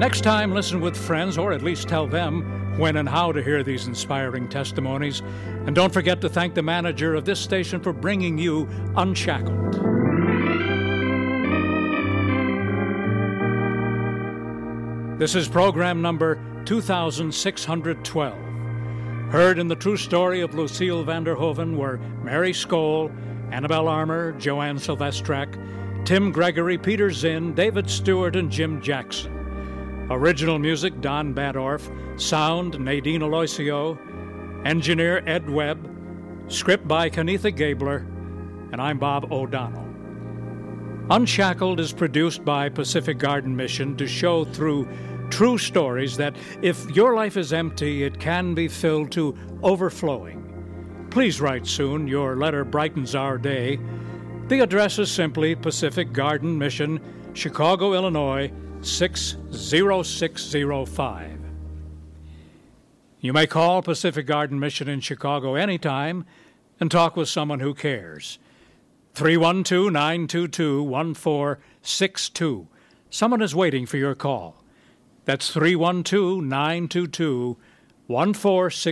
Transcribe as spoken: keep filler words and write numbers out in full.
Next time, listen with friends, or at least tell them when and how to hear these inspiring testimonies. And don't forget to thank the manager of this station for bringing you Unshackled. This is program number two thousand six hundred twelve. Heard in the true story of Lucille Vanderhoven were Mary Skoll, Annabelle Armour, Joanne Silvestrek, Tim Gregory, Peter Zinn, David Stewart, and Jim Jackson. Original music, Don Badorf. Sound, Nadine Aloisio. Engineer, Ed Webb. Script by Kenitha Gabler. And I'm Bob O'Donnell. Unshackled is produced by Pacific Garden Mission to show through true stories that if your life is empty, it can be filled to overflowing. Please write soon. Your letter brightens our day. The address is simply Pacific Garden Mission, Chicago, Illinois, six zero six zero five. You may call Pacific Garden Mission in Chicago anytime and talk with someone who cares. three one two, nine two two, one four six two. Someone is waiting for your call. That's three one two, nine two two, one four six two.